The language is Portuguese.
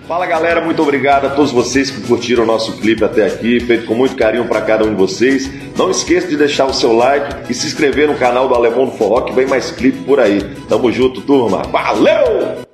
Fala galera, muito obrigado a todos vocês que curtiram o nosso clipe até aqui, feito com muito carinho para cada um de vocês. Não esqueça de deixar o seu like e se inscrever no canal do Alemão do Forró, que vem mais clipe por aí. Tamo junto, turma. Valeu!